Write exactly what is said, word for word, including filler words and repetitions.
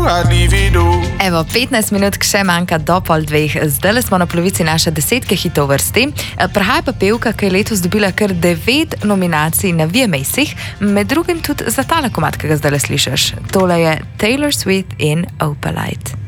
I'd dividu. Evo, petnajst minut še manjka do pol dveh. Zdaj smo na polovici naše desetke hitov vrsti. Prihaja pa pevka, ki je letos dobila kar devet nominacij na V M A-sih, med drugim tudi za tale komad, ki ga zdaj slišiš. Tole je Taylor Swift in Opalite.